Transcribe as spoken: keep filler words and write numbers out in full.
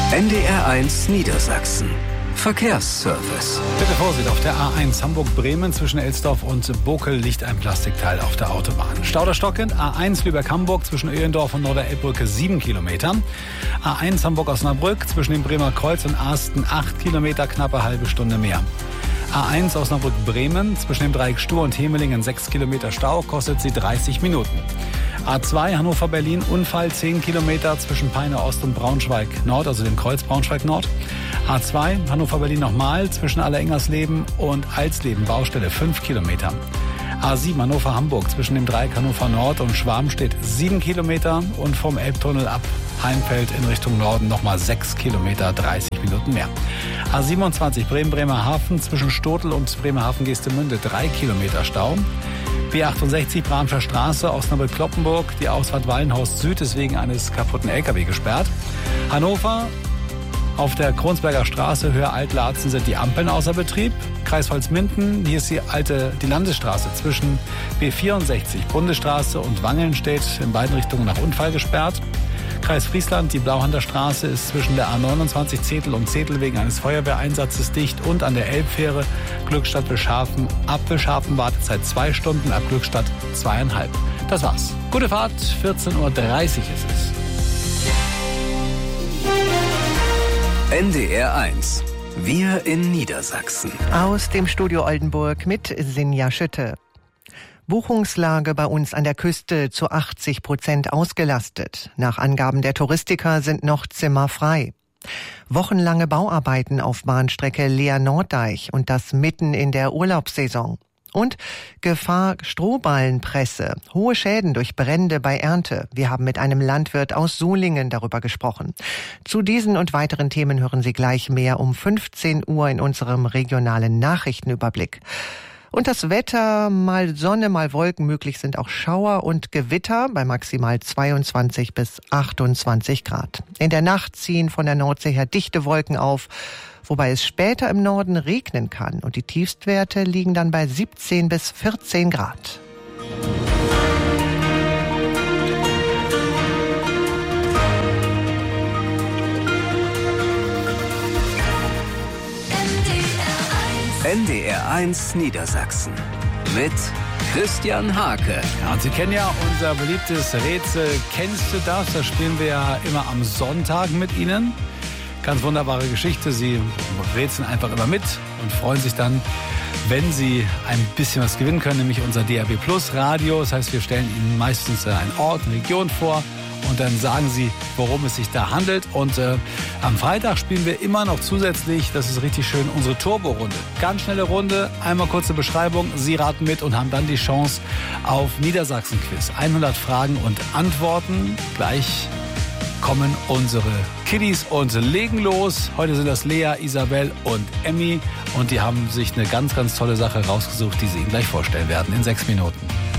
N D R eins Niedersachsen. Verkehrsservice. Bitte Vorsicht, auf der A eins Hamburg-Bremen zwischen Elsdorf und Bokel liegt ein Plastikteil auf der Autobahn. Stauder stockend, A eins Lübeck-Hamburg zwischen Öhlendorf und Norderelbbrücke sieben Kilometer. A eins Hamburg-Osnabrück zwischen dem Bremer Kreuz und Arsten acht Kilometer, knappe halbe Stunde mehr. A eins Osnabrück-Bremen zwischen dem Dreieck Stur und Hemelingen sechs Kilometer Stau, kostet sie dreißig Minuten. A zwei Hannover-Berlin, Unfall zehn Kilometer zwischen Peine Ost und Braunschweig Nord, also dem Kreuz Braunschweig Nord. A zwei Hannover-Berlin nochmal zwischen Allerengersleben und Alsleben, Baustelle fünf Kilometer. A sieben Hannover-Hamburg zwischen dem Dreieck Hannover Nord und Schwarmstedt sieben Kilometer und vom Elbtunnel ab Heimfeld in Richtung Norden nochmal sechs Kilometer, dreißig Minuten mehr. A siebenundzwanzig Bremen-Bremerhaven zwischen Stotel und Bremerhaven-Geestemünde drei Kilometer Stau. B achtundsechzig Bramscher Straße, Osnabrück-Kloppenburg. Die Ausfahrt Wallenhorst Süd ist wegen eines kaputten L K W gesperrt. Hannover, auf der Kronsberger Straße, Höhe Altlarzen, sind die Ampeln außer Betrieb. Kreis Holzminden, hier ist die alte die Landesstraße zwischen B vierundsechzig Bundesstraße und Wangeln steht in beiden Richtungen nach Unfall gesperrt. Kreis Friesland, die Blauhander Straße ist zwischen der A neunundzwanzig Zetel und Zetel wegen eines Feuerwehreinsatzes dicht und an der Elbfähre Glückstadt Bescharfen. Ab Bescharfen Wartezeit zwei Stunden, ab Glückstadt zweieinhalb. Das war's. Gute Fahrt, vierzehn Uhr dreißig ist es. N D R eins. Wir in Niedersachsen. Aus dem Studio Oldenburg mit Sinja Schütte. Buchungslage bei uns an der Küste zu achtzig Prozent ausgelastet. Nach Angaben der Touristiker sind noch Zimmer frei. Wochenlange Bauarbeiten auf Bahnstrecke Leer-Norddeich und das mitten in der Urlaubssaison. Und Gefahr Strohballenpresse, hohe Schäden durch Brände bei Ernte. Wir haben mit einem Landwirt aus Sulingen darüber gesprochen. Zu diesen und weiteren Themen hören Sie gleich mehr um fünfzehn Uhr in unserem regionalen Nachrichtenüberblick. Und das Wetter, mal Sonne, mal Wolken, möglich sind auch Schauer und Gewitter bei maximal zweiundzwanzig bis achtundzwanzig Grad. In der Nacht ziehen von der Nordsee her dichte Wolken auf, wobei es später im Norden regnen kann. Und die Tiefstwerte liegen dann bei siebzehn bis vierzehn Grad. N D R eins Niedersachsen mit Christian Hake. Ja, und Sie kennen ja unser beliebtes Rätsel Kennst du das? Das spielen wir ja immer am Sonntag mit Ihnen. Ganz wunderbare Geschichte. Sie rätseln einfach immer mit und freuen sich dann, wenn Sie ein bisschen was gewinnen können, nämlich unser D A B Plus Radio. Das heißt, wir stellen Ihnen meistens einen Ort, eine Region vor. Und dann sagen Sie, worum es sich da handelt. Und äh, am Freitag spielen wir immer noch zusätzlich, das ist richtig schön, unsere Turbo-Runde. Ganz schnelle Runde, einmal kurze Beschreibung. Sie raten mit und haben dann die Chance auf Niedersachsen-Quiz. hundert Fragen und Antworten. Gleich kommen unsere Kiddies und legen los. Heute sind das Lea, Isabel und Emmy. Und die haben sich eine ganz, ganz tolle Sache rausgesucht, die sie Ihnen gleich vorstellen werden in sechs Minuten.